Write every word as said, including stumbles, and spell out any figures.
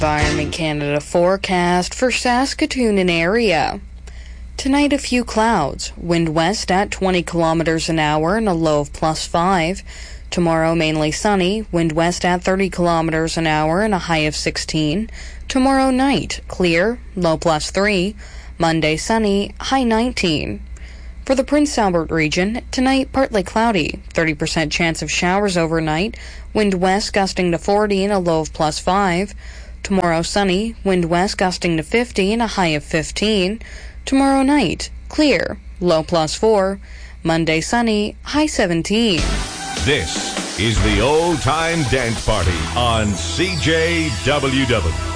Environment Canada forecast for Saskatoon and area. Tonight, a few clouds. Wind west at twenty kilometers an hour and a low of plus five. Tomorrow, mainly sunny. Wind west at thirty kilometers an hour and a high of sixteen. Tomorrow night, clear, low plus three. Monday, sunny, high nineteen. For the Prince Albert region, tonight partly cloudy, thirty percent chance of showers overnight, wind west gusting to forty and a low of plus five. Tomorrow sunny, wind west gusting to fifty and a high of fifteen. Tomorrow night, clear, low plus four. Monday sunny, high seventeen. This is the Old Time Dance Party on C J W W.